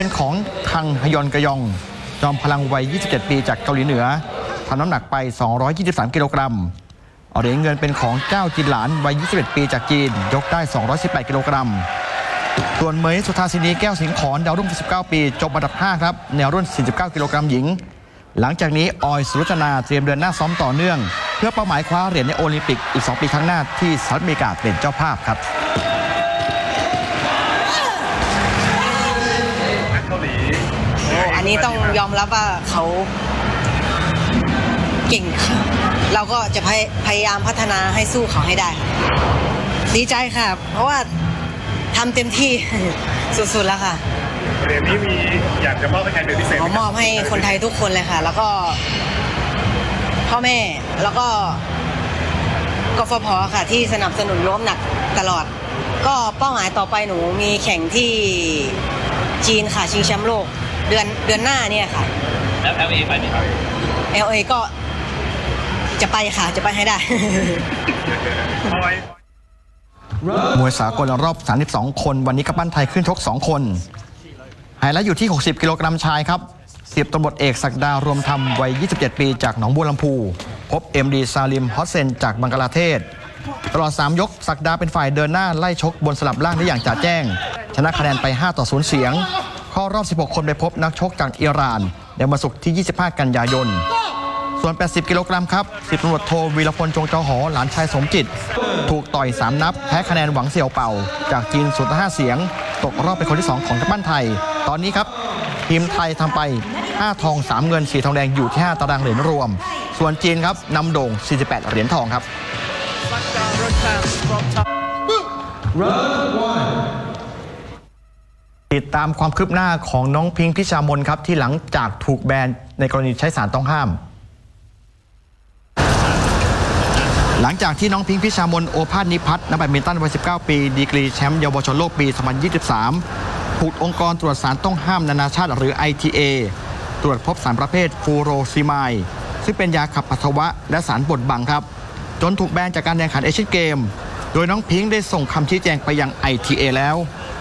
เป็นของคังฮยอนกยองจอมพลังวัย 27 ปีจากเกาหลีเหนือทำน้ำหนักไป 223 กิโลกรัมเหรียญเงินเป็นของเจ้าจินหลานวัย 21 ปีจากจีนยกได้ 218 กิโลกรัมส่วนเหมยสุธาสินีแก้วสิงขรดาวรุ่ง 19 ปีจบอันดับ 5 ครับแนวรุ่น 49 กิโลกรัมหญิงหลังจากนี้ออยสุรจนาเตรียมเดินหน้าซ้อมต่อเนื่องเพื่อเป้าหมายคว้าเหรียญในโอลิมปิกอีก 2 ปีข้างหน้าที่สหรัฐอเมริกาเป็นเจ้าภาพครับอันนี้ต้องยอมรับว่าเขาเก่งค่ะเราก็จะพยายามพัฒนาให้สู้เขาให้ได้ค่ะดีใจค่ะเพราะว่าทำเต็มที่ สุดๆแล้วค่ะเหรียญนี้มีอยากจะมอบให้ใครเป็นพิเศษขอมอบให้คนไทยทุกคนเลยค่ะแล้วก็พ่อแม่แล้วก็กฟผ.ค่ะที่สนับสนุนร่วมหนักตลอดก็เป้าหมายต่อไปหนูมีแข่งที่จีนค่ะชิงแชมป์โลกเดือนหน้าเนี่ยค่ะแล้ว LA ไปไหมครับ LA ก็จะไปค่ะจะไปให้ได้มวยสากลรอบ 32 คนวันนี้กัปตันไทยขึ้นชก 2 คนไฮไลท์อยู่ที่ 60 กิโลกรัมชายครับ10 ตำรวจเอกศักดารวมธรรมวัย 27 ปีจากหนองบัวลำพูพบ MD ซาลิมฮอสเซนจากบังกลาเทศตลอด 3 ยกศักดาเป็นฝ่ายเดินหน้าไล่ชกบนสลับล่างได้อย่างจ่าแจ้งชนะคะแนนไป 5-0 เสียงเข้ารอบ 16 คนไปพบนักชกจากอิหร่านในวันศุกร์ที่ 25 กันยายนส่วน 80 กิโลกรัมครับ10 ตำรวจโทวีรพลจงเจ้าหอหลานชายสมจิตถูกต่อย 3 นับแพ้คะแนนหวังเสี่ยวเป่าจากจีน0-5 เสียงตกรอบเป็นคนที่ 2 ของกัปตันไทยตอนนี้ครับทีมไทยทำไป 5 ทอง 3 เงิน 4 ทองแดงอยู่ที่ 5 ตารางเหรียญรวมส่วนจีนครับนำโด่ง 48 เหรียญทองครับติดตามความคืบหน้าของน้องพิงค์พิชามนครับที่หลังจากถูกแบนในกรณีใช้สารต้องห้ามหลังจากที่น้องพิงค์พิชามนโอภาสนิพัฒน์นักแบดมินตันวัย 19 ปีดีกรีแชมป์เยาวชนโลกปี 2023 ถูกองค์กรตรวจสารต้องห้ามนานาชาติหรือ ITA ตรวจพบสารประเภทฟูโรซิมายซึ่งเป็นยาขับปัสสาวะและสารบดบังครับจนถูกแบนจากการแข่งขันเอเชียนเกมโดยน้องพิงค์ได้ส่งคำชี้แจงไปยัง ITA แล้ว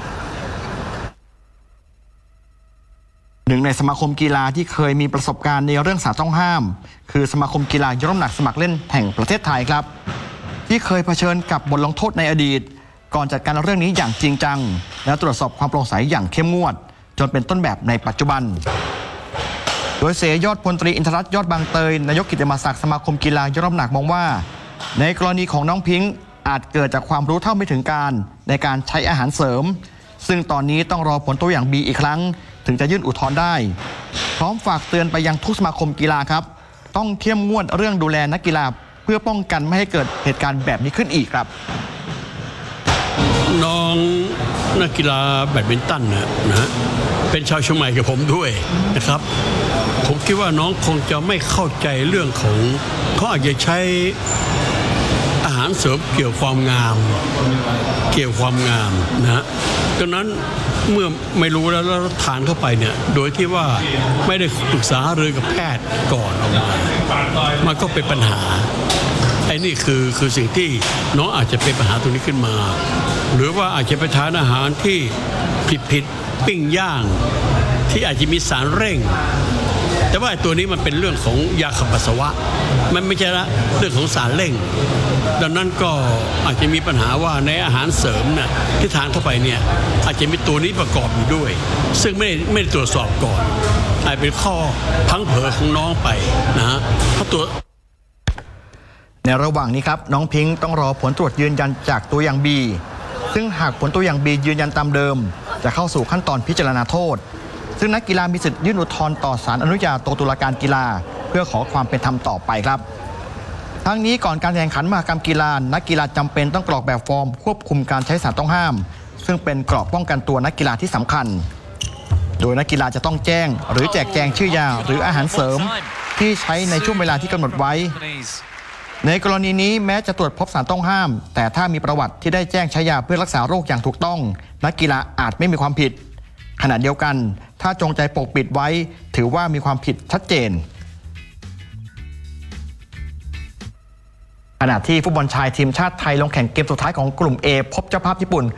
หนึ่งในสมาคมกีฬาที่เคยมีประสบการณ์ในเรื่องสารต้องห้ามคือสมาคมกีฬายกน้ำหนักสมัครเล่นแห่งประเทศไทยครับที่เคยเผชิญกับบทลงโทษในอดีตก่อนจัดการเรื่องนี้อย่างจริงจังและตรวจสอบความโปร่งใสอย่างเข้มงวดจนเป็นต้นแบบในปัจจุบันโดยเสยอดพลตรีอินทรัตน์ยอดบางเตยนายกกิตติมศักดิ์สมาคมกีฬายกน้ำหนักมองว่าในกรณีของน้องพิงค์อาจเกิดจากความรู้เท่าไม่ถึงการในการใช้อาหารเสริมซึ่งตอนนี้ต้องรอผลตัวอย่าง B อีกครั้งถึงจะยื่นอุทธรณ์ได้พร้อมฝากเตือนไปยังทุกสมาคมกีฬาครับต้องเข้มงวดเรื่องดูแลนักกีฬาเพื่อป้องกันไม่ให้เกิดเหตุการณ์แบบนี้ขึ้นอีกครับน้องนักกีฬาแบดมินตันนะเป็นชาวเชียงใหม่กับผมด้วยนะครับผมคิดว่าน้องคงจะไม่เข้าใจเรื่องของเขาอาจจะใช้อาหารเสริมเกี่ยวความงามนะดังนั้นเมื่อไม่รู้แล้วทานเข้าไปเนี่ยโดยที่ว่าไม่ได้ปรึกษาหารือกับแพทย์ก่อนออกมามันก็เป็นปัญหาไอ้นี่คือสิ่งที่น้องอาจจะเป็นปัญหาตรงนี้ขึ้นมาหรือว่าอาจจะไปทานอาหารที่ผิดปิ้งย่างที่อาจจะมีสารเร่งแต่ว่าตัวนี้มันเป็นเรื่องของยาขับปัสสาวะมันไม่ใช่ละเรื่องของสารเร่งดังนั้นก็อาจจะมีปัญหาว่าในอาหารเสริมน่ะที่ทานเข้าไปเนี่ยอาจจะมีตัวนี้ประกอบอยู่ด้วยซึ่งไม่ได้ตรวจสอบก่อนอาจเป็นข้อพังเผลอของน้องไปนะฮะถ้าตัวในระหว่างนี้ครับน้องพิงค์ต้องรอผลตรวจยืนยันจากตัวอย่าง B ซึ่งหากผลตัวอย่าง B ยืนยันตามเดิมจะเข้าสู่ขั้นตอนพิจารณาโทษซึ่งนักกีฬามีสิทธิ์ยื่นอุทธรณ์ต่อศาลอนุญาโตตุลาการกีฬาเพื่อขอความเป็นธรรมต่อไปครับทั้งนี้ก่อนการแข่งขันมหกรรมกีฬานักกีฬาจำเป็นต้องกรอกแบบฟอร์มควบคุมการใช้สารต้องห้ามซึ่งเป็นกรอบป้องกันตัวนักกีฬาที่สำคัญโดยนักกีฬาจะต้องแจ้งหรือแจกแจงชื่อยาหรืออาหารเสริมที่ใช้ในช่วงเวลาที่กำหนดไว้ในกรณีนี้แม้จะตรวจพบสารต้องห้ามแต่ถ้ามีประวัติที่ได้แจ้งใช้ยาเพื่อรักษาโรคอย่างถูกต้องนักกีฬาอาจไม่มีความผิดขณะเดียวกันถ้าจงใจปกปิดไว้ถือว่ามีความผิดชัดเจนขณะที่ฟุตบอลชายทีมชาติไทยลงแข่งเกมสุดท้ายของกลุ่ม A พบเจ้าภาพญี่ปุ่น